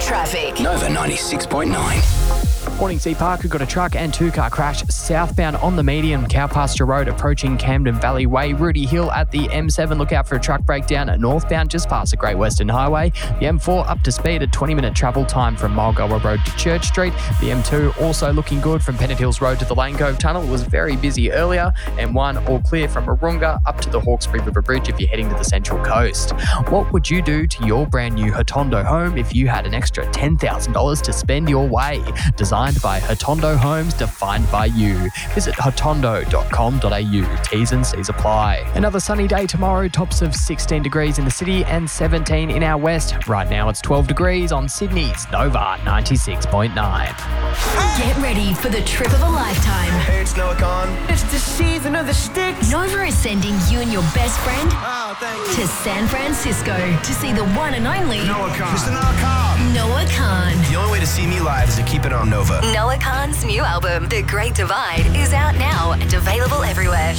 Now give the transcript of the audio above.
Traffic. Nova 96.9. Morning, C Park. We've got a truck and two-car crash southbound on the median, Cowpasture Road approaching Camden Valley Way. Rudy Hill at the M7. Look out for a truck breakdown northbound just past the Great Western Highway. The M4 up to speed at 20-minute travel time from Mulgoa Road to Church Street. The M2 also looking good from Pennant Hills Road to the Lane Cove Tunnel. It was very busy earlier. M1 all clear from Arunga up to the Hawkesbury River Bridge if you're heading to the Central Coast. What would you do to your brand new Hotondo home if you had an extra $10,000 to spend your way? Designed by Hotondo Homes, defined by you. Visit hotondo.com.au. T's and C's apply. Another sunny day tomorrow, tops of 16 degrees in the city and 17 in our west. Right now it's 12 degrees on Sydney's Nova 96.9. Get ready for the trip of a lifetime. Hey, it's Noah Khan. It's the season of the sticks. Nova is sending you and your best friend Oh, to San Francisco to see the one and only Noah Khan. Mr. Noah Khan. Noah Khan. The only way to see me live is to keep it on Nova. Noah Khan's new album, The Great Divide, is out now and available everywhere.